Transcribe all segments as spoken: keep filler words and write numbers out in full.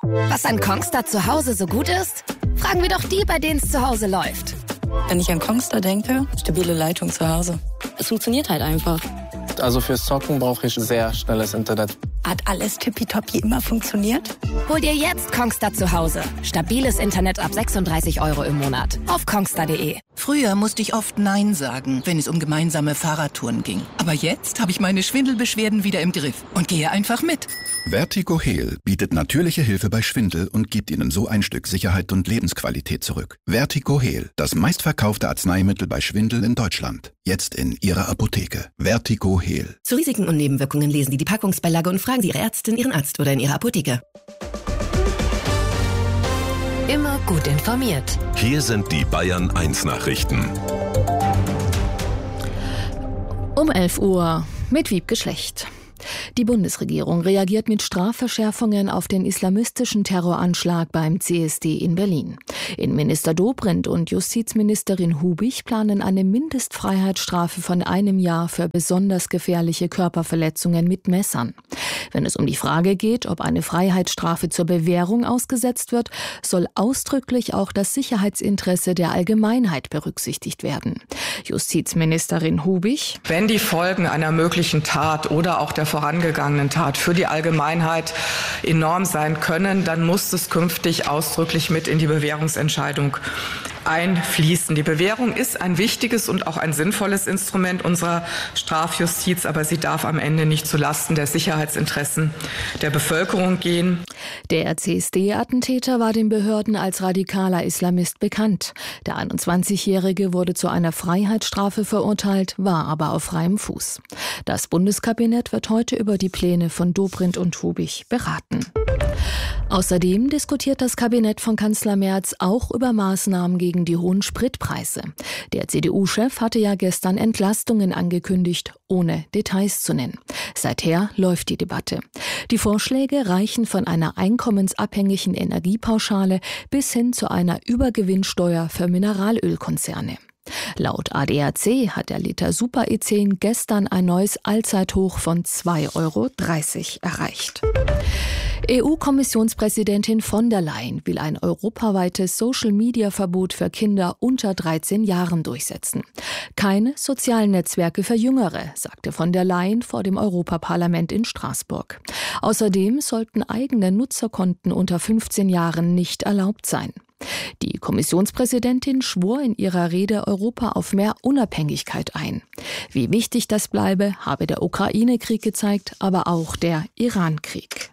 Was an Kongstar zu Hause so gut ist? Fragen wir doch die, bei denen es zu Hause läuft. Wenn ich an Kongstar denke, stabile Leitung zu Hause. Es funktioniert halt einfach. Also fürs Zocken brauche ich sehr schnelles Internet. Hat alles tippitoppi immer funktioniert? Hol dir jetzt Kongstar zu Hause. Stabiles Internet ab sechsunddreißig Euro im Monat. Auf kongstar punkt de. Früher musste ich oft Nein sagen, wenn es um gemeinsame Fahrradtouren ging. Aber jetzt habe ich meine Schwindelbeschwerden wieder im Griff und gehe einfach mit. Vertigo Heal bietet natürliche Hilfe bei Schwindel und gibt Ihnen so ein Stück Sicherheit und Lebensqualität zurück. Vertigo Heal, das meistverkaufte Arzneimittel bei Schwindel in Deutschland. Jetzt in Ihrer Apotheke. Vertigo Heal. Zu Risiken und Nebenwirkungen lesen Sie die Packungsbeilage und fragen Sie Ihre Ärztin, Ihren Arzt oder in Ihrer Apotheke. Immer gut informiert. Hier sind die Bayern eins Nachrichten. Um elf Uhr mit Wiebke Schlecht. Die Bundesregierung reagiert mit Strafverschärfungen auf den islamistischen Terroranschlag beim C S D in Berlin. Innenminister Dobrindt und Justizministerin Hubig planen eine Mindestfreiheitsstrafe von einem Jahr für besonders gefährliche Körperverletzungen mit Messern. Wenn es um die Frage geht, ob eine Freiheitsstrafe zur Bewährung ausgesetzt wird, soll ausdrücklich auch das Sicherheitsinteresse der Allgemeinheit berücksichtigt werden. Justizministerin Hubig: Wenn die Folgen einer möglichen Tat oder auch der vorangegangenen Tat für die Allgemeinheit enorm sein können, dann muss es künftig ausdrücklich mit in die Bewährungsentscheidung einfließen. Die Bewährung ist ein wichtiges und auch ein sinnvolles Instrument unserer Strafjustiz, aber sie darf am Ende nicht zulasten der Sicherheitsinteressen der Bevölkerung gehen. Der C S D-Attentäter war den Behörden als radikaler Islamist bekannt. Der einundzwanzigjährige wurde zu einer Freiheitsstrafe verurteilt, war aber auf freiem Fuß. Das Bundeskabinett wird heute über die Pläne von Dobrindt und Hubig beraten. Außerdem diskutiert das Kabinett von Kanzler Merz auch über Maßnahmen gegen die hohen Spritpreise. Der C D U-Chef hatte ja gestern Entlastungen angekündigt, ohne Details zu nennen. Seither läuft die Debatte. Die Vorschläge reichen von einer einkommensabhängigen Energiepauschale bis hin zu einer Übergewinnsteuer für Mineralölkonzerne. Laut A D A C hat der Liter Super E zehn gestern ein neues Allzeithoch von zwei Euro dreißig erreicht. E U-Kommissionspräsidentin von der Leyen will ein europaweites Social-Media-Verbot für Kinder unter dreizehn Jahren durchsetzen. Keine sozialen Netzwerke für Jüngere, sagte von der Leyen vor dem Europaparlament in Straßburg. Außerdem sollten eigene Nutzerkonten unter fünfzehn Jahren nicht erlaubt sein. Die Kommissionspräsidentin schwor in ihrer Rede Europa auf mehr Unabhängigkeit ein. Wie wichtig das bleibe, habe der Ukraine-Krieg gezeigt, aber auch der Iran-Krieg.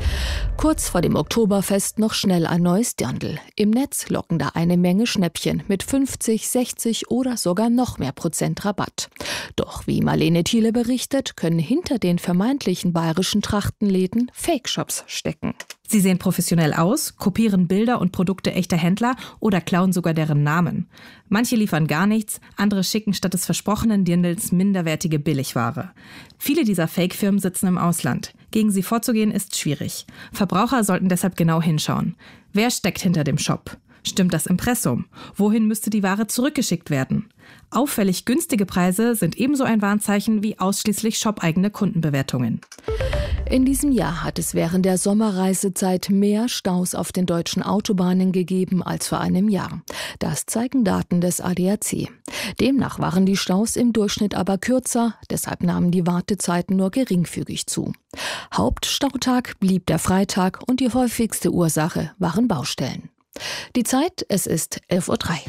Kurz vor dem Oktoberfest noch schnell ein neues Dirndl. Im Netz locken da eine Menge Schnäppchen mit fünfzig, sechzig oder sogar noch mehr Prozent Rabatt. Doch wie Marlene Thiele berichtet, können hinter den vermeintlichen bayerischen Trachtenläden Fake-Shops stecken. Sie sehen professionell aus, kopieren Bilder und Produkte echter Händler oder klauen sogar deren Namen. Manche liefern gar nichts, andere schicken statt des versprochenen Dirndls minderwertige Billigware. Viele dieser Fake-Firmen sitzen im Ausland. Gegen sie vorzugehen ist schwierig. Verbraucher sollten deshalb genau hinschauen. Wer steckt hinter dem Shop? Stimmt das Impressum? Wohin müsste die Ware zurückgeschickt werden? Auffällig günstige Preise sind ebenso ein Warnzeichen wie ausschließlich shopeigene Kundenbewertungen. In diesem Jahr hat es während der Sommerreisezeit mehr Staus auf den deutschen Autobahnen gegeben als vor einem Jahr. Das zeigen Daten des A D A C. Demnach waren die Staus im Durchschnitt aber kürzer, deshalb nahmen die Wartezeiten nur geringfügig zu. Hauptstautag blieb der Freitag und die häufigste Ursache waren Baustellen. Die Zeit, es ist elf Uhr drei.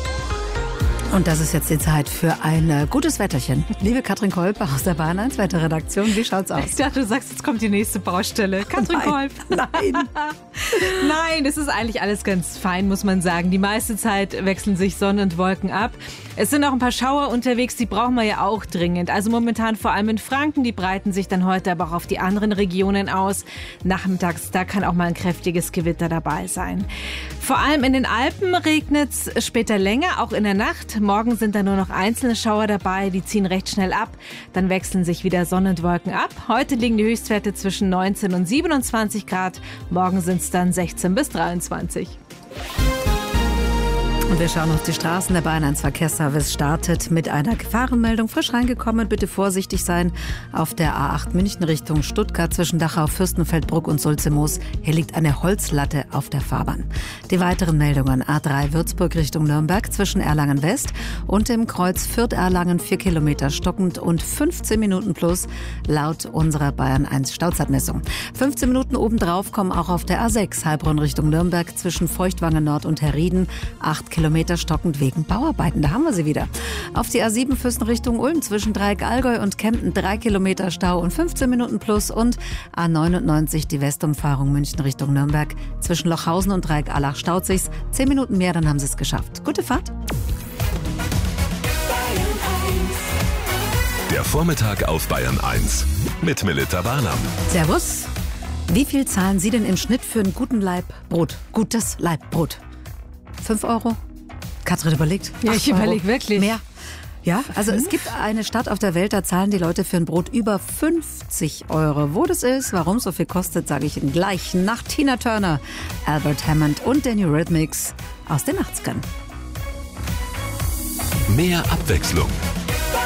Und das ist jetzt die Zeit für ein gutes Wetterchen. Liebe Katrin Kolb aus der Bayern eins Wetterredaktion, wie schaut's aus? Ich dachte, du sagst, jetzt kommt die nächste Baustelle. Katrin Kolb. Nein. Nein, es ist eigentlich alles ganz fein, muss man sagen. Die meiste Zeit wechseln sich Sonne und Wolken ab. Es sind auch ein paar Schauer unterwegs, die brauchen wir ja auch dringend. Also momentan vor allem in Franken, die breiten sich dann heute aber auch auf die anderen Regionen aus. Nachmittags, da kann auch mal ein kräftiges Gewitter dabei sein. Vor allem in den Alpen regnet es später länger, auch in der Nacht. Morgen sind da nur noch einzelne Schauer dabei, die ziehen recht schnell ab. Dann wechseln sich wieder Sonne und Wolken ab. Heute liegen die Höchstwerte zwischen neunzehn und siebenundzwanzig Grad. Morgen sind es dann sechzehn bis dreiundzwanzig. Und wir schauen auf die Straßen. Der Bayern eins Verkehrsservice startet mit einer Gefahrenmeldung. Frisch reingekommen, bitte vorsichtig sein. Auf der A acht München Richtung Stuttgart zwischen Dachau, Fürstenfeldbruck und Sulzemoos. Hier liegt eine Holzlatte auf der Fahrbahn. Die weiteren Meldungen: A drei Würzburg Richtung Nürnberg zwischen Erlangen West und dem Kreuz Fürth-Erlangen vier Kilometer stockend und fünfzehn Minuten plus laut unserer Bayern eins Stauzeitmessung. fünfzehn Minuten obendrauf kommen auch auf der A sechs Heilbronn Richtung Nürnberg zwischen Feuchtwangen Nord und Herrieden. acht Kilometer stockend wegen Bauarbeiten. Da haben wir sie wieder. Auf die A sieben Füssen Richtung Ulm zwischen Dreieck Allgäu und Kempten drei Kilometer Stau und fünfzehn Minuten plus. Und A neunundneunzig die Westumfahrung München Richtung Nürnberg zwischen Lochhausen und Dreieck Allach staut sich's. zehn Minuten mehr, dann haben sie es geschafft. Gute Fahrt. Der Vormittag auf Bayern eins mit Melita Barnam. Servus. Wie viel zahlen Sie denn im Schnitt für einen guten Laib Brot? Gutes Laib Brot? Fünf Euro? Katrin überlegt. Ja, ich überlege wirklich. Mehr. Ja, also es gibt eine Stadt auf der Welt, da zahlen die Leute für ein Brot über fünfzig Euro. Wo das ist, warum so viel kostet, sage ich Ihnen gleich nach Tina Turner, Albert Hammond und den Eurythmics aus den achtzigern. Mehr Abwechslung